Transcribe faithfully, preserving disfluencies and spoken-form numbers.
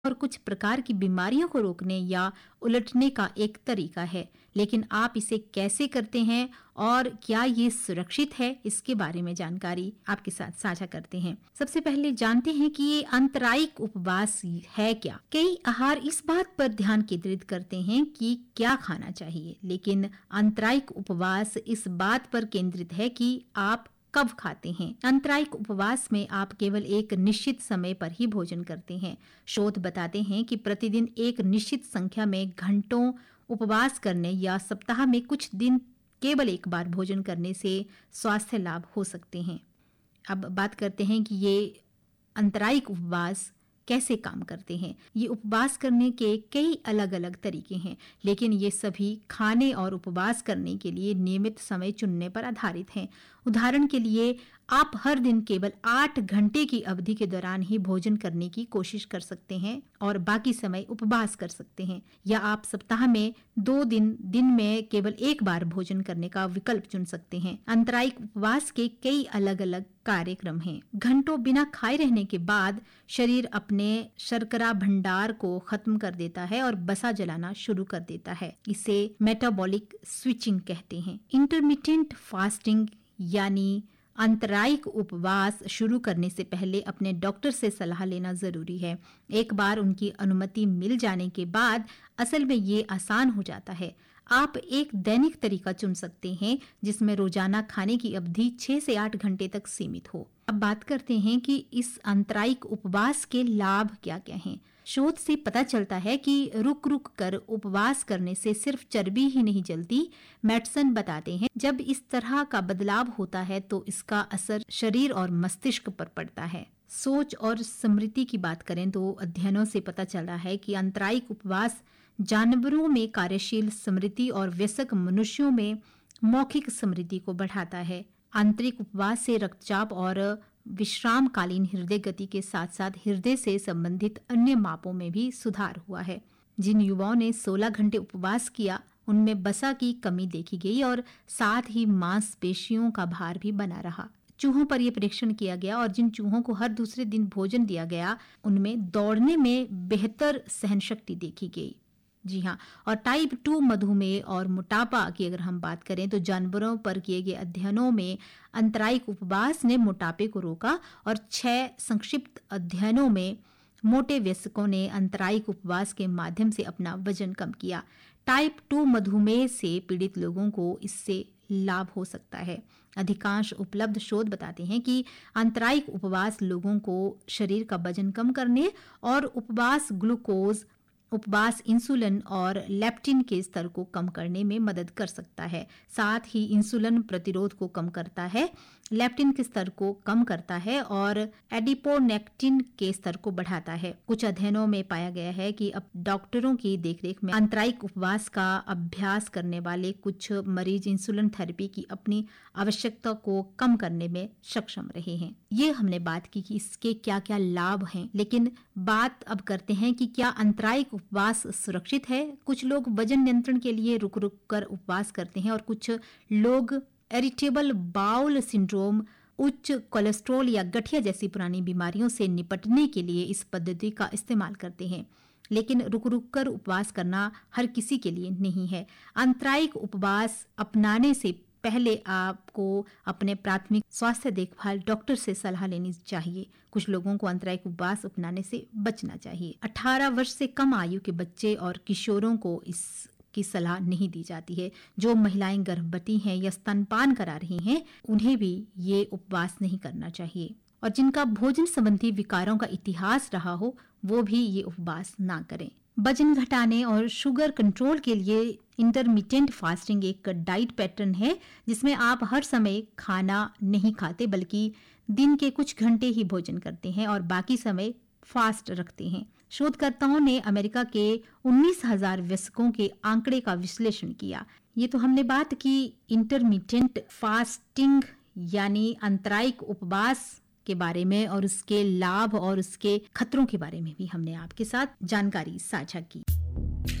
और कुछ प्रकार की बीमारियों को रोकने या उलटने का एक तरीका है, लेकिन आप इसे कैसे करते हैं और क्या ये सुरक्षित है, इसके बारे में जानकारी आपके साथ साझा करते हैं। सबसे पहले जानते हैं कि ये आंतरायिक उपवास है क्या। कई आहार इस बात पर ध्यान केंद्रित करते हैं कि क्या खाना चाहिए, लेकिन आंतरायिक उपवास इस बात पर केंद्रित है कि आप कब खाते हैं। आंतरायिक उपवास में आप केवल एक निश्चित समय पर ही भोजन करते हैं। शोध बताते हैं कि प्रतिदिन एक निश्चित संख्या में घंटों उपवास करने या सप्ताह में कुछ दिन केवल एक बार भोजन करने से स्वास्थ्य लाभ हो सकते हैं। अब बात करते हैं कि ये आंतरायिक उपवास कैसे काम करते हैं। ये उपवास करने के कई अलग अलग तरीके हैं, लेकिन ये सभी खाने और उपवास करने के लिए नियमित समय चुनने पर आधारित हैं। उदाहरण के लिए आप हर दिन केवल आठ घंटे की अवधि के दौरान ही भोजन करने की कोशिश कर सकते हैं और बाकी समय उपवास कर सकते हैं, या आप सप्ताह में दो दिन दिन में केवल एक बार भोजन करने का विकल्प चुन सकते हैं। आंतरायिक उपवास के कई अलग अलग कार्यक्रम हैं। घंटों बिना खाए रहने के बाद शरीर अपने शर्करा भंडार को खत्म कर देता है और बसा जलाना शुरू कर देता है। इसे मेटाबॉलिक स्विचिंग कहते हैं। इंटरमिटेंट फास्टिंग यानी आंतरायिक उपवास शुरू करने से पहले अपने डॉक्टर से सलाह लेना जरूरी है। एक बार उनकी अनुमति मिल जाने के बाद असल में ये आसान हो जाता है। आप एक दैनिक तरीका चुन सकते हैं जिसमें रोजाना खाने की अवधि छह से आठ घंटे तक सीमित हो। अब बात करते हैं कि इस आंतरायिक उपवास के लाभ क्या क्या हैं। शोध से पता चलता है कि रुक रुक कर उपवास करने से सिर्फ चर्बी ही नहीं जलती। मेडसन बताते हैं जब इस तरह का बदलाव होता है तो इसका असर शरीर और मस्तिष्क पर पड़ता है। सोच और स्मृति की बात करें तो अध्ययनों से पता चला है कि आंतरायिक उपवास जानवरों में कार्यशील स्मृति और वयस्क मनुष्यों में मौखिक स्मृति को बढ़ाता है। आंतरिक उपवास से रक्तचाप और विश्रामकालीन हृदय गति के साथ साथ हृदय से संबंधित अन्य मापों में भी सुधार हुआ है। जिन युवाओं ने सोलह घंटे उपवास किया उनमें वसा की कमी देखी गई और साथ ही मांसपेशियों का भार भी बना रहा। चूहों पर यह परीक्षण किया गया और जिन चूहों को हर दूसरे दिन भोजन दिया गया उनमें दौड़ने में बेहतर सहन शक्ति देखी गई। जी हाँ, और टाइप टू मधुमेह और मोटापा की अगर हम बात करें तो जानवरों पर किए गए अध्ययनों में आंतरायिक उपवास ने मोटापे को रोका और छह संक्षिप्त अध्ययनों में मोटे वयस्कों ने आंतरायिक उपवास के माध्यम से अपना वजन कम किया। टाइप टू मधुमेह से पीड़ित लोगों को इससे लाभ हो सकता है। अधिकांश उपलब्ध शोध बताते हैं कि आंतरायिक उपवास लोगों को शरीर का वजन कम करने और उपवास ग्लूकोज उपवास इंसुलिन और लेप्टिन के स्तर को कम करने में मदद कर सकता है। साथ ही इंसुलिन प्रतिरोध को कम करता है, लेप्टिन के स्तर को कम करता है और एडिपोनेक्टिन के स्तर को बढ़ाता है। कुछ अध्ययनों में पाया गया है कि अब डॉक्टरों की देखरेख में आंतरायिक उपवास का अभ्यास करने वाले कुछ मरीज इंसुलिन थेरेपी की अपनी आवश्यकता को कम करने में सक्षम रहे हैं। ये हमने बात की कि इसके क्या क्या लाभ हैं, लेकिन बात अब करते हैं कि क्या आंतरायिक उपवास सुरक्षित है। कुछ लोग वजन नियंत्रण के लिए रुक रुक कर उपवास करते हैं और कुछ लोग इरिटेबल बाउल सिंड्रोम, उच्च कोलेस्ट्रॉल या गठिया जैसी पुरानी बीमारियों से निपटने के लिए इस पद्धति का इस्तेमाल करते हैं। लेकिन रुक रुक कर उपवास करना हर किसी के लिए नहीं है। आंतरायिक उपवास अपनाने से पहले आपको अपने प्राथमिक स्वास्थ्य देखभाल डॉक्टर से सलाह लेनी चाहिए। कुछ लोगों को आंतरायिक उपवास अपनाने से बचना चाहिए। अठारह वर्ष से कम आयु के बच्चे और किशोरों को इस की सलाह नहीं दी जाती है। जो महिलाएं गर्भवती हैं या स्तनपान करा रही हैं उन्हें भी ये उपवास नहीं करना चाहिए, और जिनका भोजन संबंधी विकारों का इतिहास रहा हो वो भी ये उपवास ना करें। वजन घटाने और शुगर कंट्रोल के लिए इंटरमिटेंट फास्टिंग एक डाइट पैटर्न है जिसमें आप हर समय खाना नहीं खाते बल्कि दिन के कुछ घंटे ही भोजन करते हैं और बाकी समय फास्ट रखते हैं। शोधकर्ताओं ने अमेरिका के उन्नीस हजार वयस्कों के आंकड़े का विश्लेषण किया। ये तो हमने बात की इंटरमिटेंट फास्टिंग यानी आंतरायिक उपवास के बारे में, और उसके लाभ और उसके खतरों के बारे में भी हमने आपके साथ जानकारी साझा की।